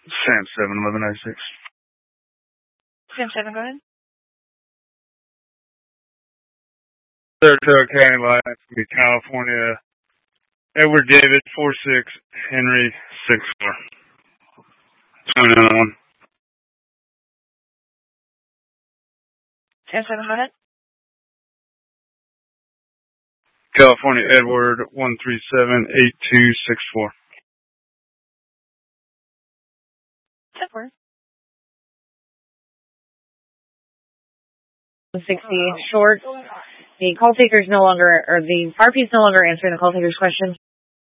Sam 71196. Sam 7, go ahead. Saratoga County line, California. Edward David 46 Henry 64. 2901. Sam 7, go ahead. California Edward 1378264. Edward. 60 short. The call taker is no longer, or the RP is no longer answering the call taker's question.